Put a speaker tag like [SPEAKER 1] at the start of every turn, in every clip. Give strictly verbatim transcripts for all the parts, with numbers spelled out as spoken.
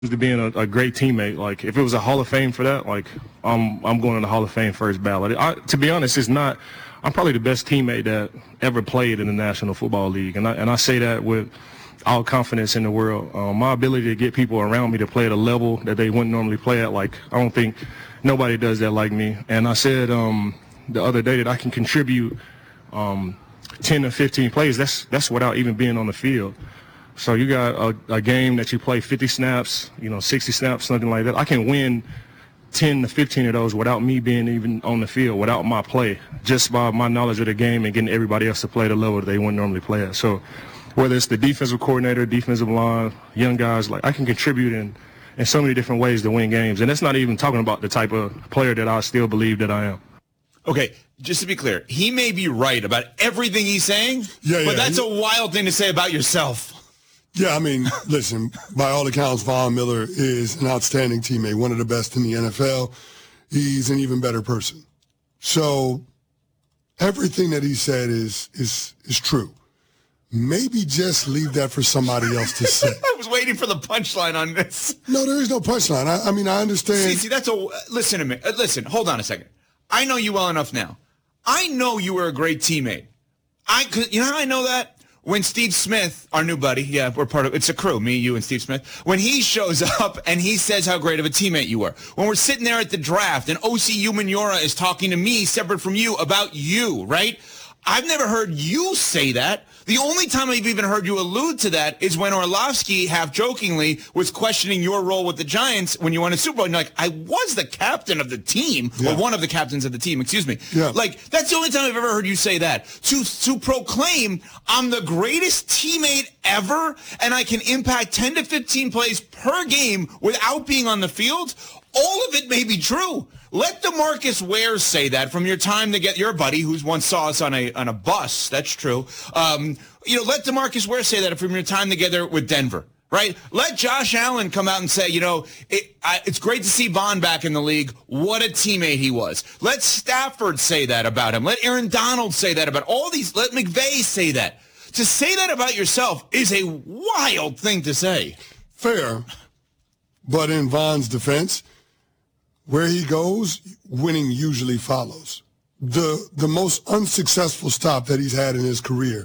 [SPEAKER 1] to being a, a great teammate. Like, if it was a Hall of Fame for that, like, I'm I'm going to the Hall of Fame first ballot. I, to be honest, it's not. I'm probably the best teammate that ever played in the National Football League, and I and I say that with all confidence in the world. Um, my ability to get people around me to play at a level that they wouldn't normally play at, like, I don't think nobody does that like me. And I said um, the other day that I can contribute um, ten to fifteen plays. That's that's without even being on the field. So you got a, a game that you play fifty snaps, you know, sixty snaps, something like that. I can win ten to fifteen of those without me being even on the field, without my play, just by my knowledge of the game and getting everybody else to play the level that they wouldn't normally play at. So whether it's the defensive coordinator, defensive line, young guys, like, I can contribute in, in so many different ways to win games. And that's not even talking about the type of player that I still believe that I am.
[SPEAKER 2] Okay, just to be clear, he may be right about everything he's saying,
[SPEAKER 3] yeah,
[SPEAKER 2] but
[SPEAKER 3] yeah.
[SPEAKER 2] that's a wild thing to say about yourself.
[SPEAKER 3] Yeah, I mean, listen, by all accounts, Von Miller is an outstanding teammate, one of the best in the N F L. He's an even better person. So everything that he said is is is true. Maybe just leave that for somebody else to say.
[SPEAKER 2] I was waiting for the punchline on this.
[SPEAKER 3] No, there is no punchline. I, I mean, I understand.
[SPEAKER 2] See, see, that's a listen to me. Uh, listen, hold on a second. I know you well enough now. I know you were a great teammate. I could, you know how I know that? When Steve Smith, our new buddy, yeah, we're part of, it's a crew, me, you, and Steve Smith, when he shows up and he says how great of a teammate you were. When we're sitting there at the draft and O C Umenyiora is talking to me, separate from you, about you, right? I've never heard you say that. The only time I've even heard you allude to that is when Orlovsky, half-jokingly, was questioning your role with the Giants when you won a Super Bowl. And you're like, I was the captain of the team, yeah. or one of the captains of the team, excuse me.
[SPEAKER 3] Yeah.
[SPEAKER 2] Like, that's the only time I've ever heard you say that. To, to proclaim, I'm the greatest teammate ever, and I can impact ten to fifteen plays per game without being on the field, all of it may be true. Let DeMarcus Ware say that from your time to get your buddy who's once saw us on a on a bus. That's true. Um, you know, let DeMarcus Ware say that from your time together with Denver, right? Let Josh Allen come out and say, you know, it, I, it's great to see Von back in the league. What a teammate he was. Let Stafford say that about him. Let Aaron Donald say that about all these. Let McVay say that. To say that about yourself is a wild thing to say.
[SPEAKER 3] Fair, but in Von's defense, where he goes, winning usually follows. The the most unsuccessful stop that he's had in his career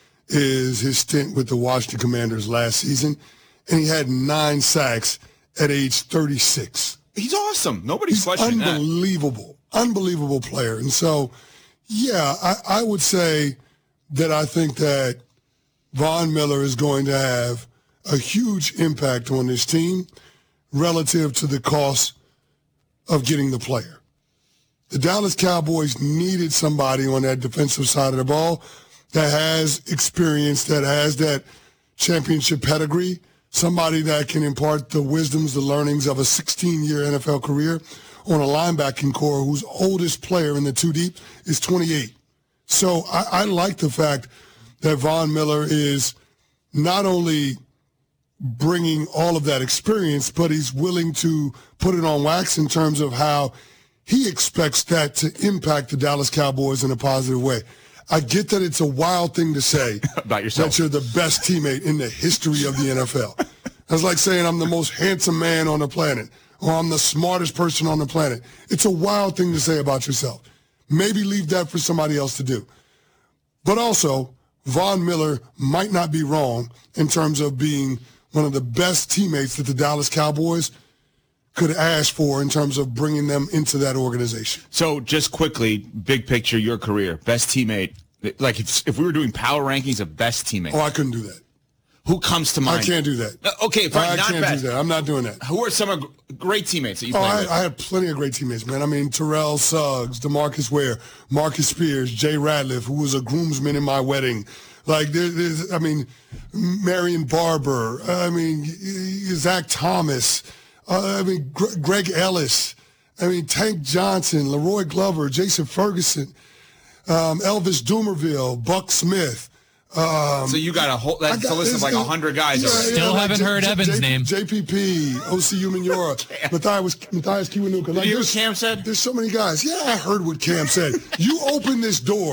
[SPEAKER 3] is his stint with the Washington Commanders last season, and he had nine sacks at age thirty-six.
[SPEAKER 2] He's awesome. Nobody's
[SPEAKER 3] he's
[SPEAKER 2] questioning that.
[SPEAKER 3] Unbelievable, unbelievable player. And so, yeah, I, I would say that I think that Von Miller is going to have a huge impact on this team relative to the cost of getting the player. The Dallas Cowboys needed somebody on that defensive side of the ball that has experience, that has that championship pedigree, somebody that can impart the wisdoms, the learnings of a sixteen-year N F L career on a linebacking core whose oldest player in the two deep is twenty-eight. So I, I like the fact that Von Miller is not only bringing all of that experience, but he's willing to put it on wax in terms of how he expects that to impact the Dallas Cowboys in a positive way. I get that it's a wild thing to say
[SPEAKER 2] about yourself,
[SPEAKER 3] that you're the best teammate in the history of the N F L. That's like saying I'm the most handsome man on the planet or I'm the smartest person on the planet. It's a wild thing to say about yourself. Maybe leave that for somebody else to do. But also, Von Miller might not be wrong in terms of being one of the best teammates that the Dallas Cowboys could ask for in terms of bringing them into that organization.
[SPEAKER 2] So just quickly, big picture, your career, best teammate. Like if, if we were doing power rankings of best teammates.
[SPEAKER 3] Oh, I couldn't do that.
[SPEAKER 2] Who comes to mind?
[SPEAKER 3] I can't do that.
[SPEAKER 2] Uh, okay, fine,
[SPEAKER 3] I
[SPEAKER 2] not
[SPEAKER 3] can't
[SPEAKER 2] best.
[SPEAKER 3] do that. I'm not doing that.
[SPEAKER 2] Who are some of great teammates that you
[SPEAKER 3] oh,
[SPEAKER 2] played
[SPEAKER 3] I,
[SPEAKER 2] with?
[SPEAKER 3] I had plenty of great teammates, man. I mean, Terrell Suggs, DeMarcus Ware, Marcus Spears, Jay Ratliff, who was a groomsman in my wedding. Like, there, there's, I mean, Marion Barber, I mean, Zach Thomas, uh, I mean, Gr- Greg Ellis, I mean, Tank Johnson, Leroy Glover, Jason Ferguson, um, Elvis Dumerville, Buck Smith. Um,
[SPEAKER 2] so you got a whole, that's got, a list of like one hundred guys.
[SPEAKER 3] Yeah,
[SPEAKER 2] already.
[SPEAKER 3] yeah,
[SPEAKER 4] Still
[SPEAKER 3] like
[SPEAKER 4] haven't
[SPEAKER 3] J-
[SPEAKER 4] heard
[SPEAKER 3] J-
[SPEAKER 4] Evan's
[SPEAKER 3] J-
[SPEAKER 4] name.
[SPEAKER 3] J P P, O C Umenyiora, Matthias, Matthias Kiwanuka.
[SPEAKER 2] Did
[SPEAKER 3] Like,
[SPEAKER 2] you hear what Cam said?
[SPEAKER 3] There's so many guys. Yeah, I heard what Cam said. You open this door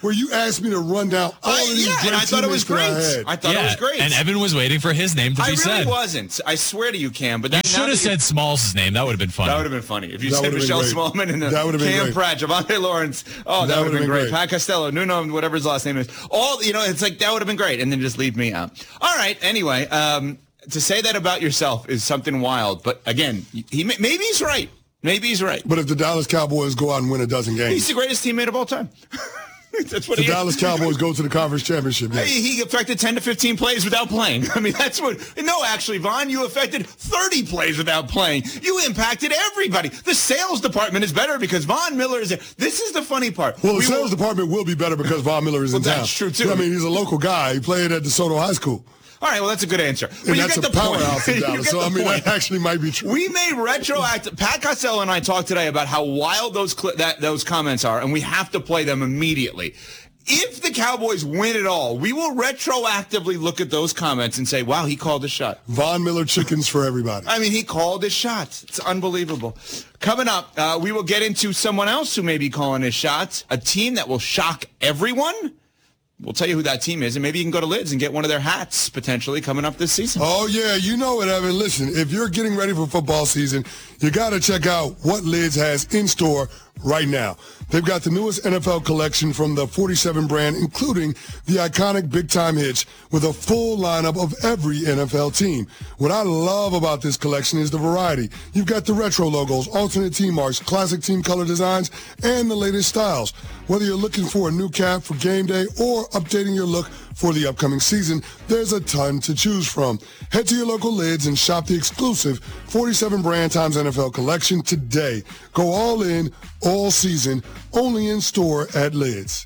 [SPEAKER 3] where you asked me to run down all
[SPEAKER 2] I,
[SPEAKER 3] of these
[SPEAKER 2] yeah,
[SPEAKER 3] great
[SPEAKER 2] and I thought it was
[SPEAKER 3] teammates
[SPEAKER 2] great.
[SPEAKER 3] that I had.
[SPEAKER 2] I thought
[SPEAKER 4] yeah,
[SPEAKER 2] it was great.
[SPEAKER 4] And Evan was waiting for his name to
[SPEAKER 2] I
[SPEAKER 4] be
[SPEAKER 2] really
[SPEAKER 4] said.
[SPEAKER 2] wasn't. I swear to you, Cam. But that,
[SPEAKER 4] You should
[SPEAKER 2] now
[SPEAKER 4] have
[SPEAKER 2] that you-
[SPEAKER 4] said Smalls' name. That would have been funny.
[SPEAKER 2] That would have been funny. If you
[SPEAKER 3] That
[SPEAKER 2] said
[SPEAKER 3] would've been
[SPEAKER 2] Michelle
[SPEAKER 3] great.
[SPEAKER 2] Smallman and
[SPEAKER 3] That would've been
[SPEAKER 2] Cam
[SPEAKER 3] great.
[SPEAKER 2] Pratt, Javante Lawrence. Oh, that,
[SPEAKER 3] That
[SPEAKER 2] would have
[SPEAKER 3] would've
[SPEAKER 2] been
[SPEAKER 3] been
[SPEAKER 2] great.
[SPEAKER 3] great.
[SPEAKER 2] Pat Costello, Nuno, whatever his last name is. All, you know, it's like, that would have been great. And then just leave me out. All right. Anyway, um, to say that about yourself is something wild. But again, he maybe he's right. Maybe he's right.
[SPEAKER 3] But if the Dallas Cowboys go out and win a dozen games,
[SPEAKER 2] He's the greatest teammate of all time. That's what
[SPEAKER 3] the
[SPEAKER 2] he is.
[SPEAKER 3] Dallas Cowboys go to the conference championship game.
[SPEAKER 2] Hey, he affected ten to fifteen plays without playing. I mean, that's what... No, actually, Vaughn, you affected thirty plays without playing. You impacted everybody. The sales department is better because Von Miller is there. This is the funny part.
[SPEAKER 3] Well, the
[SPEAKER 2] We
[SPEAKER 3] sales
[SPEAKER 2] will-
[SPEAKER 3] department will be better because Von Miller is
[SPEAKER 2] Well,
[SPEAKER 3] in town.
[SPEAKER 2] that's true, too.
[SPEAKER 3] I mean, he's a local guy. He played at DeSoto High School.
[SPEAKER 2] All right, well, that's a good answer. But
[SPEAKER 3] And
[SPEAKER 2] you
[SPEAKER 3] that's
[SPEAKER 2] get
[SPEAKER 3] a
[SPEAKER 2] the point.
[SPEAKER 3] powerhouse in
[SPEAKER 2] You
[SPEAKER 3] Dallas.
[SPEAKER 2] get
[SPEAKER 3] So,
[SPEAKER 2] the
[SPEAKER 3] I mean,
[SPEAKER 2] point.
[SPEAKER 3] that actually might be true.
[SPEAKER 2] We may retroactive. Pat Costello and I talked today about how wild those cli- that those comments are, and we have to play them immediately. If the Cowboys win it all, we will retroactively look at those comments and say, wow, he called a shot.
[SPEAKER 3] Von Miller chickens for everybody.
[SPEAKER 2] I mean, he called his shots. It's unbelievable. Coming up, uh, we will get into someone else who may be calling his shots, a team that will shock everyone. We'll tell you who that team is, and maybe you can go to Lids and get one of their hats potentially coming up this season.
[SPEAKER 3] Oh, yeah, you know it, Evan. Listen, if you're getting ready for football season, you got to check out what Lids has in store right now. They've got the newest N F L collection from the forty-seven brand, including the iconic Big Time Hitch with a full lineup of every N F L team. What I love about this collection is the variety. You've got the retro logos, alternate team marks, classic team color designs, and the latest styles. Whether you're looking for a new cap for game day or updating your look for the upcoming season, there's a ton to choose from. Head to your local Lids and shop the exclusive forty-seven brand times N F L collection today. Go all in, all season, only in store at Lids.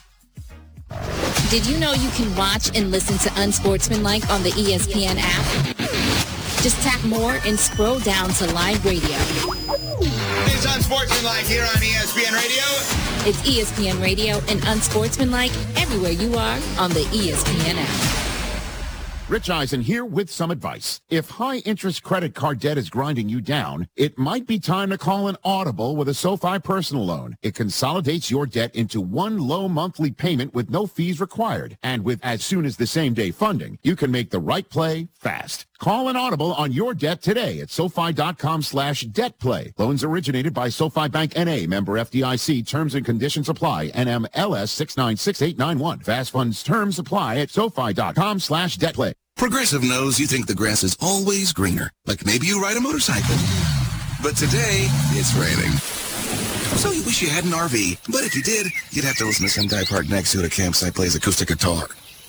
[SPEAKER 5] Did you know you can watch and listen to Unsportsmanlike on the E S P N app? Just tap more and scroll down to live radio.
[SPEAKER 2] It's Unsportsmanlike here on E S P N Radio.
[SPEAKER 5] It's E S P N Radio and Unsportsmanlike everywhere you are on the E S P N app.
[SPEAKER 6] Rich Eisen here with some advice. If high-interest credit card debt is grinding you down, it might be time to call an Audible with a SoFi personal loan. It consolidates your debt into one low monthly payment with no fees required. And with as soon as the same-day funding, you can make the right play fast. Call an Audible on your debt today at SoFi.com slash debt play. Loans originated by SoFi Bank N A, member F D I C. Terms and conditions apply. N M L S six nine six eight nine one. Fast funds terms apply at SoFi.com slash debt play.
[SPEAKER 7] Progressive knows you think the grass is always greener, like maybe you ride a motorcycle. But today, it's raining. So you wish you had an R V, but if you did, you'd have to listen to some guy parked next to it at a campsite plays acoustic guitar.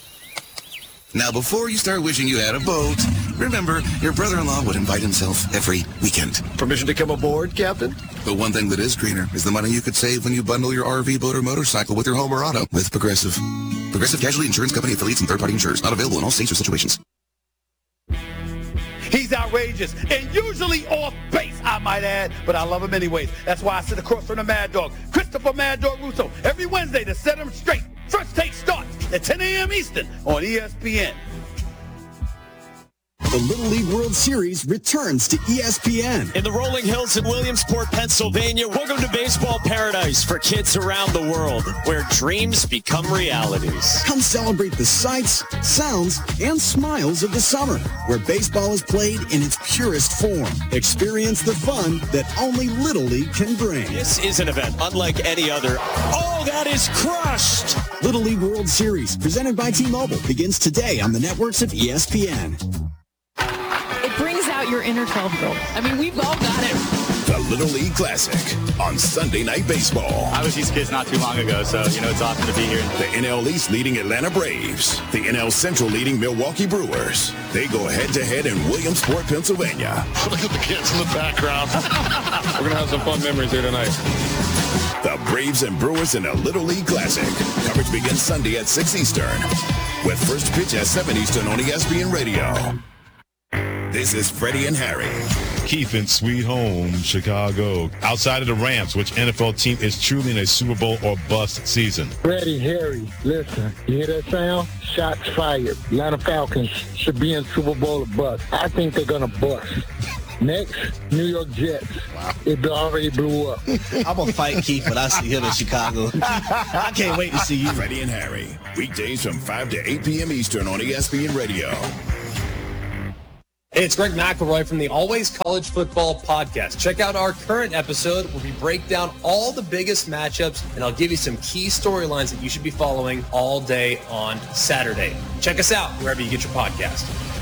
[SPEAKER 7] Now, before you start wishing you had a boat, remember, your brother-in-law would invite himself every weekend.
[SPEAKER 8] Permission to come aboard, Captain?
[SPEAKER 7] But one thing that is greener is the money you could save when you bundle your R V, boat, or motorcycle with your home or auto with Progressive. Progressive Casualty Insurance Company affiliates and third-party insurers. Not available in all states or situations.
[SPEAKER 8] He's outrageous and usually off base, I might add, but I love him anyways. That's why I sit across from the Mad Dog, Christopher Mad Dog Russo, every Wednesday to set him straight. First Take starts at ten a.m. Eastern on E S P N.
[SPEAKER 9] The Little League World Series returns to E S P N.
[SPEAKER 10] In the rolling hills in Williamsport, Pennsylvania, welcome to baseball paradise for kids around the world, where dreams become realities.
[SPEAKER 9] Come celebrate the sights, sounds, and smiles of the summer, where baseball is played in its purest form. Experience the fun that only Little League can bring.
[SPEAKER 10] This is an event unlike any other. Oh, that is crushed!
[SPEAKER 9] Little League World Series, presented by T-Mobile, begins today on the networks of E S P N.
[SPEAKER 11] It brings out your inner twelve-year-old. I mean, we've all got it.
[SPEAKER 12] The Little League Classic on Sunday Night Baseball.
[SPEAKER 13] I was these kids not too long ago, so, you know, it's awesome to be here.
[SPEAKER 12] The N L East leading Atlanta Braves. The N L Central leading Milwaukee Brewers. They go head-to-head in Williamsport, Pennsylvania.
[SPEAKER 14] Look at the kids in the background. We're going to have some fun memories here tonight.
[SPEAKER 12] The Braves and Brewers in a Little League Classic. Coverage begins Sunday at six Eastern. With first pitch at seven Eastern on E S P N Radio. This is Freddie and Harry.
[SPEAKER 15] Keith in Sweet Home, Chicago. Outside of the Rams, which N F L team is truly in a Super Bowl or bust season?
[SPEAKER 16] Freddie, Harry, listen, you hear that sound? Shots fired. Atlanta Falcons should be in Super Bowl or bust. I think they're going to bust. Next, New York Jets. It already blew up.
[SPEAKER 17] I'm going to fight Keith when I see him in Chicago. I can't wait to see you.
[SPEAKER 12] Freddie and Harry, weekdays from five to eight p.m. Eastern on E S P N Radio.
[SPEAKER 18] Hey, it's Greg McElroy from the Always College Football Podcast. Check out our current episode where we break down all the biggest matchups, and I'll give you some key storylines that you should be following all day on Saturday. Check us out wherever you get your podcast.